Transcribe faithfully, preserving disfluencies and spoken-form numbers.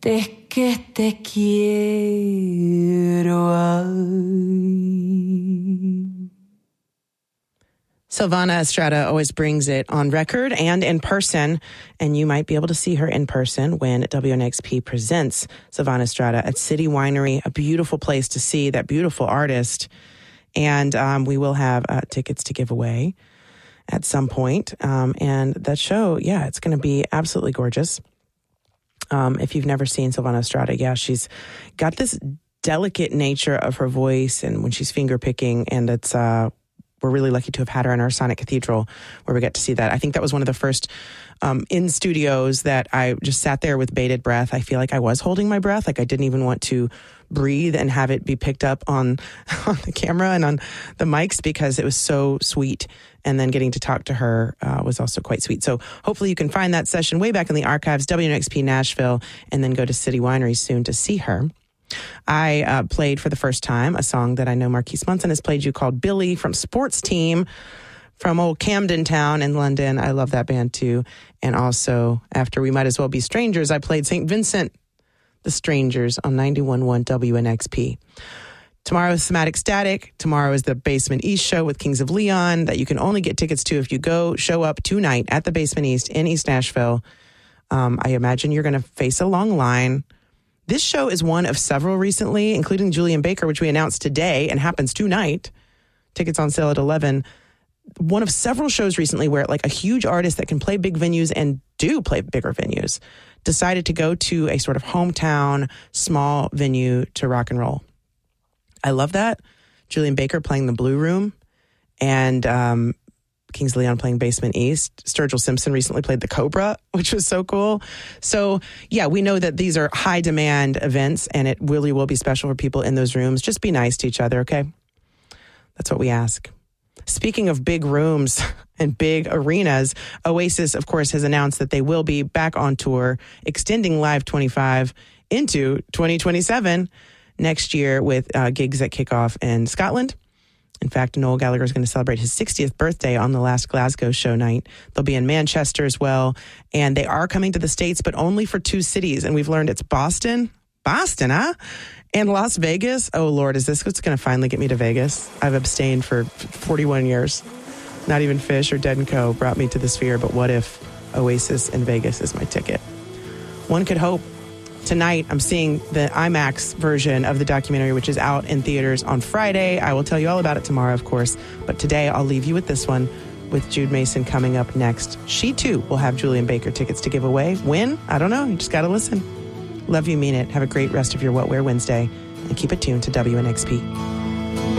Es que te quiero ay. Silvana Estrada always brings it on record and in person, and you might be able to see her in person when W N X P presents Silvana Estrada at City Winery, a beautiful place to see that beautiful artist. And um, we will have uh, tickets to give away at some point. Um, and that show, yeah, it's going to be absolutely gorgeous. Um, if you've never seen Silvana Estrada, yeah, she's got this delicate nature of her voice and when she's finger picking, and it's... Uh, We're really lucky to have had her in our Sonic Cathedral where we get to see that. I think that was one of the first um, in studios that I just sat there with bated breath. I feel like I was holding my breath. Like I didn't even want to breathe and have it be picked up on, on the camera and on the mics because it was so sweet. And then getting to talk to her uh, was also quite sweet. So hopefully you can find that session way back in the archives, W N X P Nashville, and then go to City Winery soon to see her. I uh, played for the first time a song that I know Marquise Munson has played you called Billy from Sports Team from old Camden Town in London. I love that band too. And also, after We Might As Well Be Strangers, I played Saint Vincent, The Strangers on ninety-one point one W N X P. Tomorrow is Somatic Static. Tomorrow is the Basement East show with Kings of Leon that you can only get tickets to if you go show up tonight at the Basement East in East Nashville. Um, I imagine you're going to face a long line. This show is one of several recently, including Julian Baker, which we announced today and happens tonight. Tickets on sale at eleven. One of several shows recently where like a huge artist that can play big venues and do play bigger venues decided to go to a sort of hometown, small venue to rock and roll. I love that. Julian Baker playing the Blue Room and um, Kings of Leon playing Basement East. Sturgill Simpson recently played the Cobra, which was so cool. So, yeah, we know that these are high-demand events, and it really will be special for people in those rooms. Just be nice to each other, okay? That's what we ask. Speaking of big rooms and big arenas, Oasis, of course, has announced that they will be back on tour, extending Live twenty-five into twenty twenty-seven next year with uh, gigs that kick off in Scotland. In fact, Noel Gallagher is going to celebrate his sixtieth birthday on the last Glasgow show night. They'll be in Manchester as well. And they are coming to the States, but only for two cities. And we've learned it's Boston. Boston, huh? And Las Vegas. Oh, Lord, is this what's going to finally get me to Vegas? I've abstained for forty-one years. Not even Fish or Dead and Co. brought me to the Sphere. But what if Oasis in Vegas is my ticket? One could hope. Tonight, I'm seeing the IMAX version of the documentary, which is out in theaters on Friday. I will tell you all about it tomorrow, of course. But today, I'll leave you with this one, with Jude Mason coming up next. She, too, will have Julian Baker tickets to give away. When? I don't know. You just got to listen. Love you, mean it. Have a great rest of your What Wear Wednesday. And keep it tuned to W N X P.